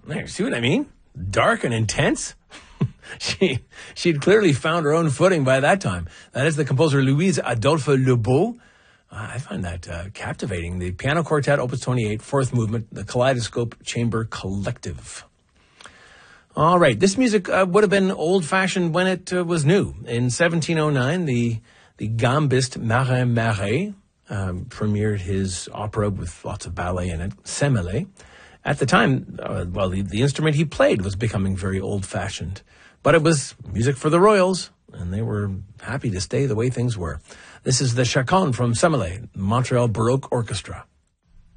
There, see what I mean? Dark and intense. She'd clearly found her own footing by that time. That is the composer Louise Adolphe Lebeau. I find that captivating. The Piano Quartet, Opus 28, fourth movement, the Kaleidoscope Chamber Collective. All right, this music would have been old-fashioned when it was new. In 1709, the gambist Marin Marais premiered his opera with lots of ballet in it, Semele. At the time, the instrument he played was becoming very old-fashioned. But it was music for the royals, and they were happy to stay the way things were. This is the Chaconne from Semele, Montreal Baroque Orchestra.